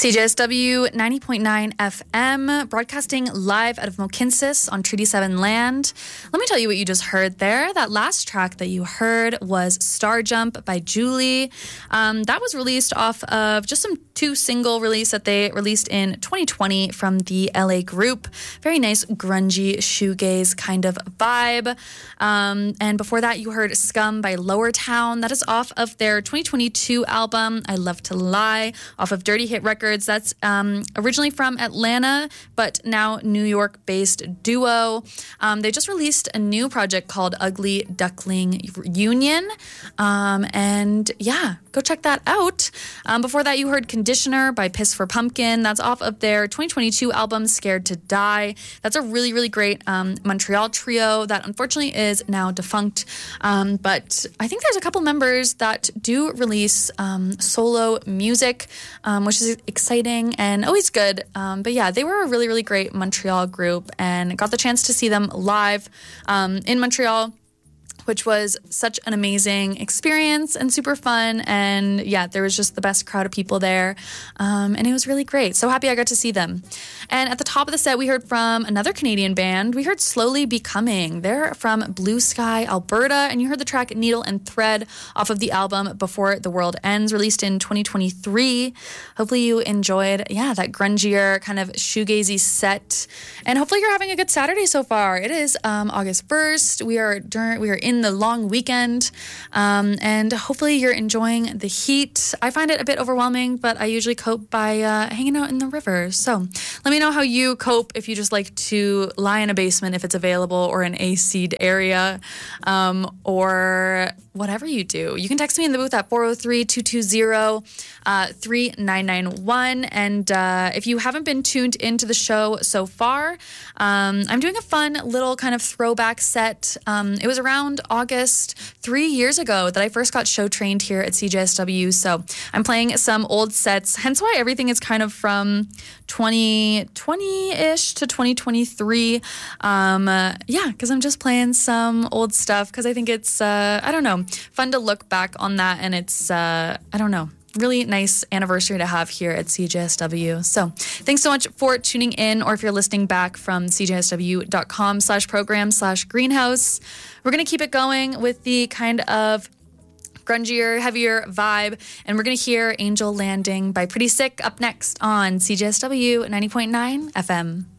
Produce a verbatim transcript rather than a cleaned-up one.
C J S W ninety point nine F M, broadcasting live out of Mohkinstsis on Treaty seven land. Let me tell you what you just heard there. That last track that you heard was Star Jump by Julie. Um, that was released off of just some two single release that they released in twenty twenty from the L A group. Very nice grungy shoegaze kind of vibe. Um, and before that, you heard Scum by Lower Town. That is off of their twenty twenty-two album, I Love to Lie, off of Dirty Hit Records. That's um, originally from Atlanta, but now New York-based duo. Um, they just released a new project called Ugly Duckling Union. Um, and yeah, go check that out. Um, before that, you heard Conditioner by Piss for Pumpkin. That's off of their twenty twenty-two album, Scared to Die. That's a really, really great um, Montreal trio that unfortunately is now defunct. Um, but I think there's a couple members that do release um, solo music, um, which is exciting and always good. Um, but yeah, they were a really, really great Montreal group and got the chance to see them live um, in Montreal, which was such an amazing experience and super fun. And yeah, there was just the best crowd of people there. Um, and it was really great. So happy I got to see them. And at the top of the set, we heard from another Canadian band. We heard Slowly Becoming. They're from Blue Sky, Alberta. And you heard the track Needle and Thread off of the album Before the World Ends, released in twenty twenty-three. Hopefully you enjoyed, yeah, that grungier kind of shoegazy set. And hopefully you're having a good Saturday so far. It is um, August first. We are during, we are in the long weekend, um, and hopefully you're enjoying the heat. I find it a bit overwhelming, but I usually cope by uh, hanging out in the river. So let me know how you cope if you just like to lie in a basement if it's available, or an A C'd area, um, or whatever you do. You can text me in the booth at four oh three, two two zero, three nine nine one. And uh, if you haven't been tuned into the show so far, um, I'm doing a fun little kind of throwback set. Um, it was around August three years ago that I first got show trained here at C J S W. So I'm playing some old sets, hence why everything is kind of from twenty twenty-ish to twenty twenty-three. Um, uh, yeah, because I'm just playing some old stuff because I think it's, uh, I don't know, fun to look back on that. And it's, uh, I don't know, really nice anniversary to have here at C J S W. So thanks so much for tuning in, or if you're listening back from cjsw.com slash program slash greenhouse. We're going to keep it going with the kind of grungier, heavier vibe, and we're going to hear Angel Landing by Pretty Sick up next on C J S W ninety point nine F M.